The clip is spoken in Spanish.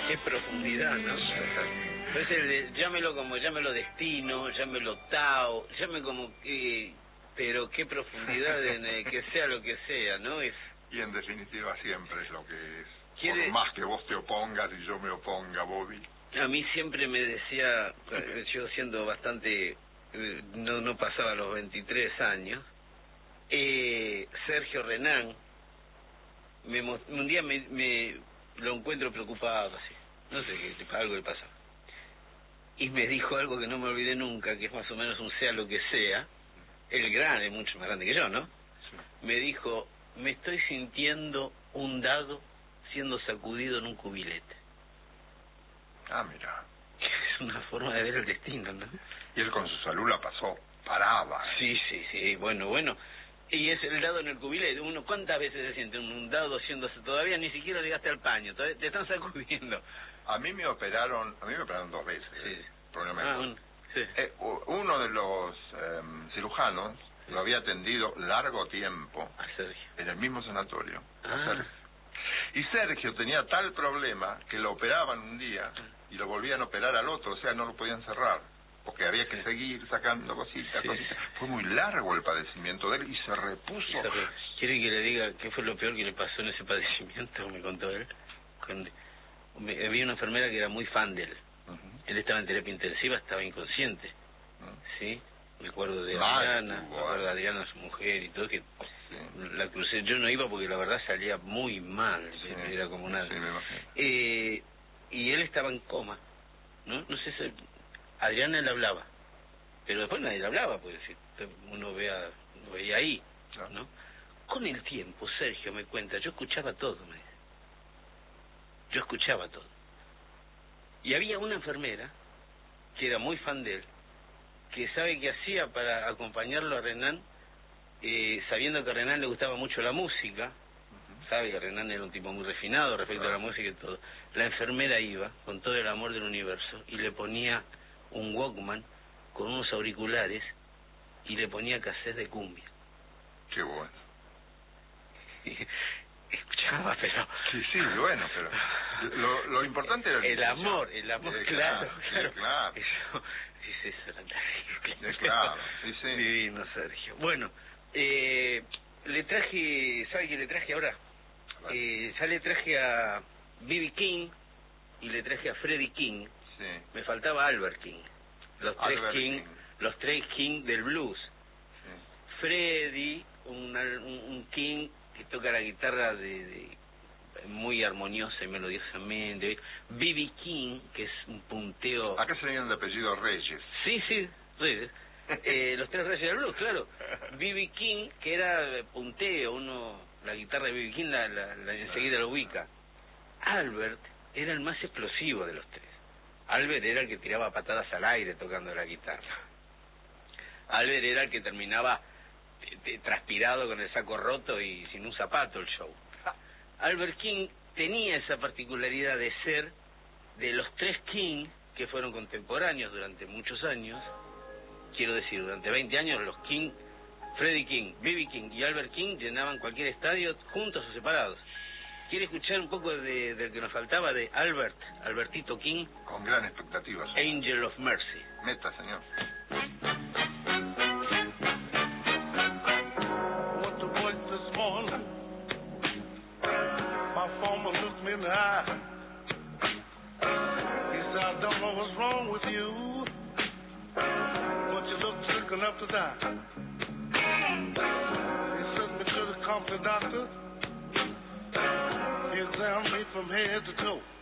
Qué profundidad, ¿no? Entonces, llámelo destino, llámelo Tao, llame como que... Pero qué profundidad en que sea lo que sea, ¿no? Es... Y en definitiva siempre es lo que es. ¿Quiere... Por más que vos te opongas y yo me oponga, Bobby. A mí siempre me decía, yo siendo bastante... No pasaba los 23 años, Sergio Renán, un día me lo encuentro preocupado así, no sé qué, algo le pasaba. Y me dijo algo que no me olvidé nunca, que es más o menos un sea lo que sea. El gran es mucho más grande que yo, ¿no? Sí. Me dijo, me estoy sintiendo un dado siendo sacudido en un cubilete. Ah, mira. Es una forma de ver el destino, ¿no? Y él con su salud la pasó, paraba. Sí, bueno. Y es el dado en el cubilete. Uno, ¿cuántas veces se siente un dado haciéndose? Todavía ni siquiera llegaste al paño, todavía te están sacudiendo. A mí me operaron 2 veces. Sí. Sí. Uno de los cirujanos lo había atendido largo tiempo en el mismo sanatorio. Y Sergio tenía tal problema que lo operaban un día y lo volvían a operar al otro, o sea, no lo podían cerrar, porque había que seguir sacando cositas. Fue muy largo el padecimiento de él y se repuso. ¿Quiere que le diga qué fue lo peor que le pasó en ese padecimiento? Me contó él. Había una enfermera que era muy fan de él. Él estaba en terapia intensiva, estaba inconsciente. ¿Sí? Recuerdo de Adriana, su mujer y todo, que la crucé. Yo no iba porque la verdad salía muy mal, era como nada. Y él estaba en coma, ¿no? No sé si Adriana le hablaba, pero después nadie le hablaba, pues uno veía ahí, ¿no? Con el tiempo, Sergio me cuenta, yo escuchaba todo, me dice. Yo escuchaba todo. Y había una enfermera que era muy fan de él, que sabe qué hacía para acompañarlo a Renán, sabiendo que a Renán le gustaba mucho la música, sabe que Renán era un tipo muy refinado respecto a la música y todo. La enfermera iba, con todo el amor del universo, y le ponía un Walkman con unos auriculares y le ponía cassettes de cumbia. Qué bueno. Escuchaba, pero... Sí, bueno, pero... Lo importante era el amor, claro. Eso era terrible. Claro, sí. Divino, Sergio. Bueno, le traje, ¿sabe qué le traje ahora? Ya le traje a B.B. King y le traje a Freddie King. Sí. Me faltaba Albert King. Los tres King del blues. Sí. Freddie, un King que toca la guitarra muy armoniosa y melodiosamente. B.B. King, que es un punteo... Acá se le llama de apellido Reyes. Sí, Reyes. Los tres Reyes del blues, claro. B.B. King, que era punteo, la guitarra de B.B. King enseguida lo ubica. Albert era el más explosivo de los tres. Albert era el que tiraba patadas al aire tocando la guitarra. Albert era el que terminaba transpirado con el saco roto y sin un zapato el show. Albert King tenía esa particularidad de ser de los tres King que fueron contemporáneos durante muchos años, quiero decir, durante 20 años los King, Freddie King, B.B. King y Albert King llenaban cualquier estadio juntos o separados. ¿Quiere escuchar un poco del que nos faltaba de Albertito King? Con gran expectativa. Señor. Angel of Mercy. Meta, señor. Looked me in the eye. He said, I don't know what's wrong with you, but you look sick enough to die. He sent me to the country doctor. He examined me from head to toe.